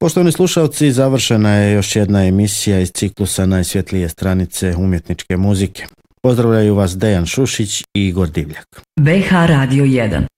Poštovani slušalci, završena je još jedna emisija iz ciklusa Najsvjetlije stranice umjetničke muzike. Pozdravljaju vas Dejan Šušić i Igor Divljak. BH Radio 1